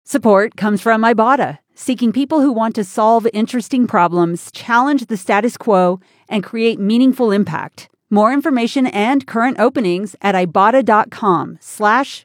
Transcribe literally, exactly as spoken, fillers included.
Support comes from Ibotta, seeking people who want to solve interesting problems, challenge the status quo, and create meaningful impact. More information and current openings at ibotta.com slash